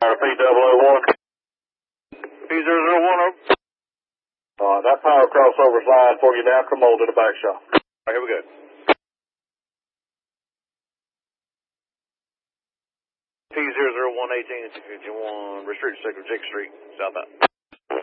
P001. P001. That power crossover's line for you now. Come on to the back shop. All right, here we go. P001 18 restricted sector, Jake Street, south out.